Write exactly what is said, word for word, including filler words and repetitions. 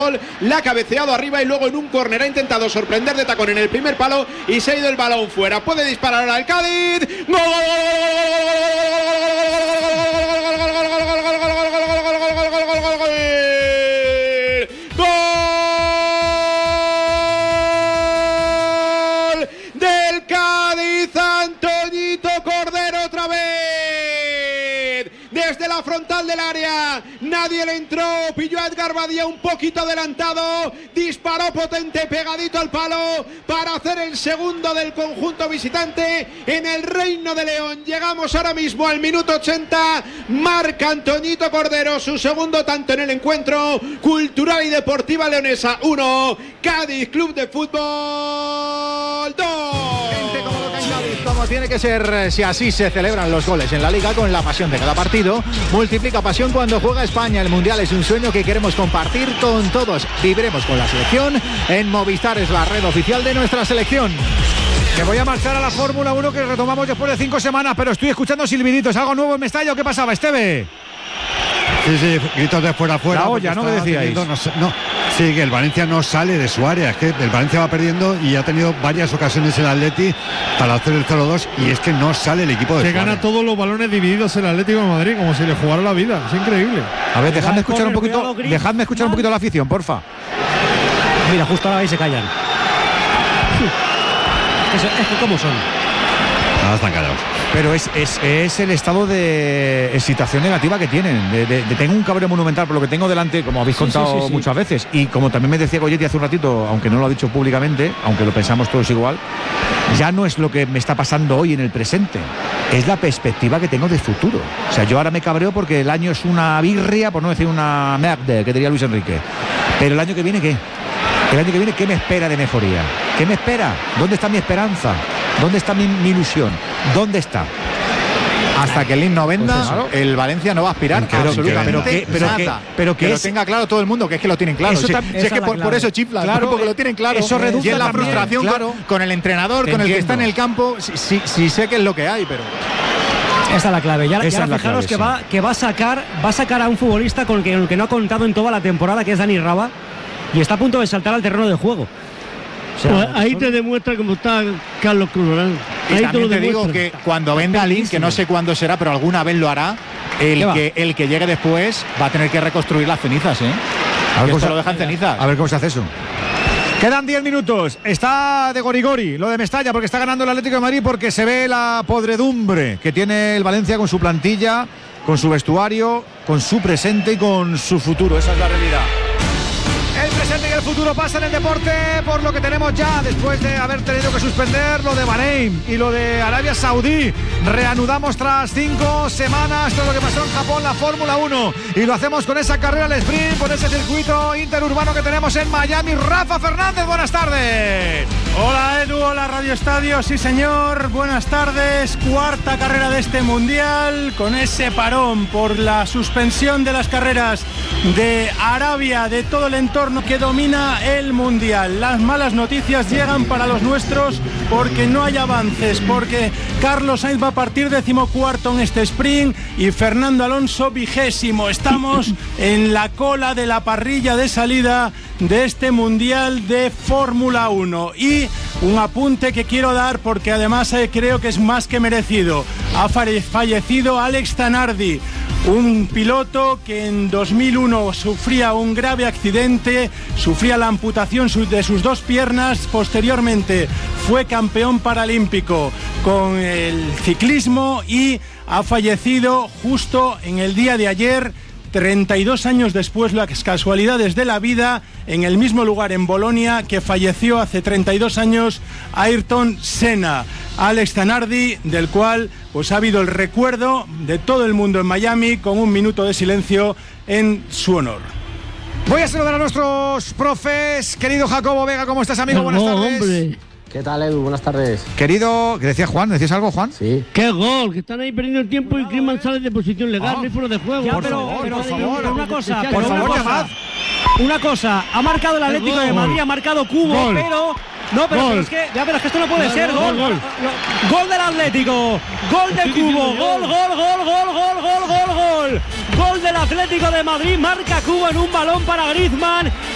La ha cabeceado arriba y luego en un córner ha intentado sorprender de tacón en el primer palo y se ha ido el balón fuera. Puede disparar ahora el Cádiz. ¡Gol! ¡Gol del Cádiz! Antoñito Cordero otra vez. Desde la frontal del área, nadie le entró, pilló a Edgar Badía un poquito adelantado, disparó potente, pegadito al palo, para hacer el segundo del conjunto visitante en el Reino de León. Llegamos ahora mismo al minuto ochenta, marca Antoñito Cordero su segundo tanto en el encuentro. Cultural y Deportiva Leonesa uno, Cádiz Club de Fútbol dos. Como tiene que ser, si así se celebran los goles en la Liga, con la pasión de cada partido. Multiplica pasión cuando juega España. El Mundial es un sueño que queremos compartir con todos. Viviremos con la selección. En Movistar es la red oficial de nuestra selección. Que voy a marchar a la Fórmula uno que retomamos después de cinco semanas, pero estoy escuchando silbiditos. ¿Algo nuevo en Mestalla o qué pasaba, Esteve? Sí, sí, gritos de fuera a fuera. La olla, ¿no? Me decíais. No, no, sí, que el Valencia no sale de su área. Es que el Valencia va perdiendo y ha tenido varias ocasiones el Atleti para hacer el cero dos y es que no sale el equipo de que gana todos los balones divididos el Atlético de Madrid, como si le jugara la vida. Es increíble. A ver, dejadme escuchar un poquito, dejadme escuchar un poquito la afición, porfa. Mira, justo ahora ahí se callan. Es, es que cómo son. Nada, están callados. Pero es, es, es el estado de excitación negativa que tienen. De, de, de tengo un cabreo monumental por lo que tengo delante, como habéis contado sí, sí, sí, muchas sí. veces. Y como también me decía Goyetti hace un ratito, aunque no lo ha dicho públicamente, aunque lo pensamos todos igual, ya no es lo que me está pasando hoy en el presente. Es la perspectiva que tengo de futuro. O sea, yo ahora me cabreo porque el año es una birria, por no decir una merde, que diría Luis Enrique. Pero el año que viene, ¿qué? El año que viene, ¿qué me espera de mejoría? ¿Qué me espera? ¿Dónde está mi esperanza? ¿Dónde está mi, mi ilusión? ¿Dónde está? Hasta que el himno venda, pues eso, el Valencia no va a aspirar pero, absolutamente pero que, pero nada. Que, pero que, que es, lo tenga claro todo el mundo, que es que lo tienen claro. Eso Si, tam, si es que por, por eso chifla, claro, porque lo tienen claro. Eso reduce y es la también, frustración claro. con, con el entrenador, Te con entiendo. el que está en el campo. Sí, sí, sí sé que es lo que hay, pero... Esa es la clave. Ya, Esa ya es la fijaros clave, que, sí. va, que va a sacar va a sacar a un futbolista con el que, el que no ha contado en toda la temporada, que es Dani Raba, y está a punto de saltar al terreno de juego. O sea, pues ahí te demuestra cómo está Carlos Cruzorán. Y ahí también te, te digo que cuando venga Lin, que no sé cuándo será, pero alguna vez lo hará, el que, el que llegue después va a tener que reconstruir las cenizas, ¿eh? A ver cómo se lo dejan cenizas. A ver cómo se hace eso. Quedan diez minutos. Está de gorigori lo de Mestalla, porque está ganando el Atlético de Madrid, porque se ve la podredumbre que tiene el Valencia con su plantilla, con su vestuario, con su presente y con su futuro. Esa es la realidad. El presente y el futuro pasan en el deporte por lo que tenemos ya después de haber tenido que suspender lo de Bahrein y lo de Arabia Saudí. Reanudamos tras cinco semanas todo lo que pasó en Japón, la Fórmula uno, y lo hacemos con esa carrera al sprint, por ese circuito interurbano que tenemos en Miami. Rafa Fernández, buenas tardes. Hola Edu, hola Radio Estadio, sí señor, buenas tardes. Cuarta carrera de este Mundial, con ese parón por la suspensión de las carreras de Arabia, de todo el entorno que domina el Mundial. Las malas noticias llegan para los nuestros porque no hay avances, porque Carlos Sainz va a partir decimocuarto en este sprint y Fernando Alonso vigésimo. Estamos en la cola de la parrilla de salida de este Mundial de Fórmula uno. Y un apunte que quiero dar porque además eh, creo que es más que merecido. Ha fallecido Alex Zanardi, un piloto que en dos mil uno sufría un grave accidente, sufría la amputación de sus dos piernas, posteriormente fue campeón paralímpico con el ciclismo y ha fallecido justo en el día de ayer, treinta y dos años después, las casualidades de la vida, en el mismo lugar en Bolonia que falleció hace treinta y dos años Ayrton Senna. Alex Zanardi, del cual pues ha habido el recuerdo de todo el mundo en Miami, con un minuto de silencio en su honor. Voy a saludar a nuestros profes. Querido Jacobo Vega, ¿cómo estás, amigo? Buenas no, tardes. Hombre. ¿Qué tal, Edu? Buenas tardes. Querido, ¿qué decía Juan? ¿Decías algo, Juan? Sí. ¡Qué gol! Que están ahí perdiendo el tiempo y Griezmann sale de posición legal, no hay fuera de juego. Ya, por pero, favor, pero, por pero, favor. pero una cosa, Por pero favor, una llamad. cosa, una cosa, ha marcado el Atlético gol. de Madrid, ha marcado Cubo, Gol. pero no, pero, pero es que, ya, pero es que esto no puede Gol, ser, gol, gol, gol. Lo- gol del Atlético, gol de Cubo, gol, gol, gol, gol, gol, gol, gol, gol, gol del Atlético de Madrid, marca Cubo en un balón para Griezmann